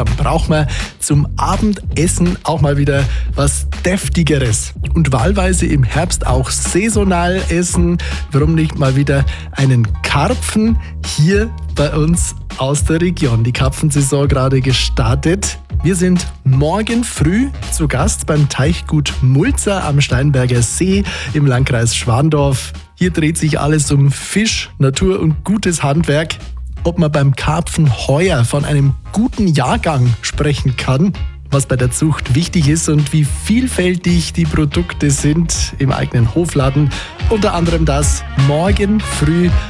dann braucht man zum Abendessen auch mal wieder was Deftigeres. Und wahlweise im Herbst auch saisonal essen. Warum nicht mal wieder einen Karpfen hier bei uns aus der Region? Die Karpfensaison gerade gestartet. Wir sind morgen früh zu Gast beim Teichgut Mulzer am Steinberger See im Landkreis Schwandorf. Hier dreht sich alles um Fisch, Natur und gutes Handwerk. Ob man beim Karpfen heuer von einem guten Jahrgang sprechen kann, was bei der Zucht wichtig ist und wie vielfältig die Produkte sind im eigenen Hofladen. Unter anderem das morgen früh